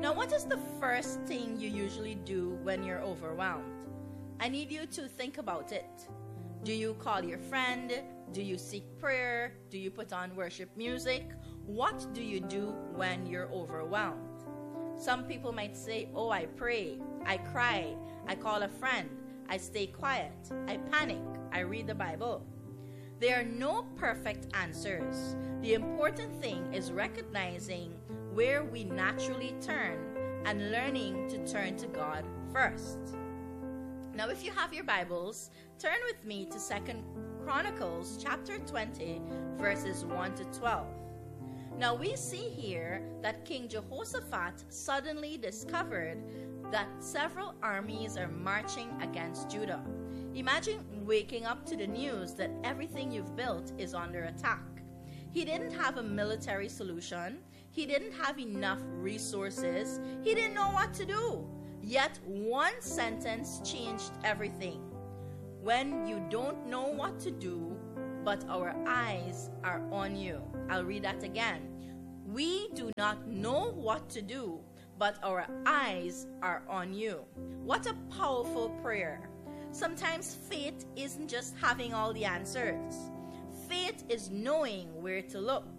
Now, what is the first thing you usually do when you're overwhelmed? I need you to think about it. Do you call your friend? Do you seek prayer? Do you put on worship music? What do you do when you're overwhelmed? Some people might say, oh, I pray, I cry, I call a friend, I stay quiet, I panic, I read the Bible. There are no perfect answers. The important thing is recognizing where we naturally turn and learning to turn to God first. Now, if you have your Bibles, turn with me to 2 Chronicles chapter 20, verses 1 to 12. Now, we see here that King Jehoshaphat suddenly discovered that several armies are marching against Judah. Imagine waking up to the news that everything you've built is under attack. He didn't have a military solution. He didn't have enough resources. He didn't know what to do. Yet one sentence changed everything. When you don't know what to do, but our eyes are on you. I'll read that again. We do not know what to do, but our eyes are on you. What a powerful prayer. Sometimes faith isn't just having all the answers. Faith is knowing where to look.